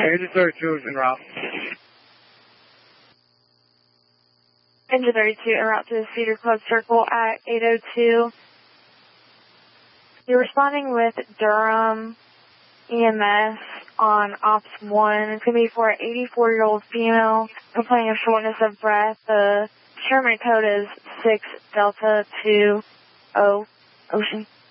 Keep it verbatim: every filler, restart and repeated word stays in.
Engine thirty-two is en route. Engine thirty-two en route to the Cedar Club Circle at eight oh two. You're responding with Durham E M S on Ops one. It's going to be for an eighty-four-year-old female complaining of shortness of breath. The Sherman code is six Delta two O Ocean.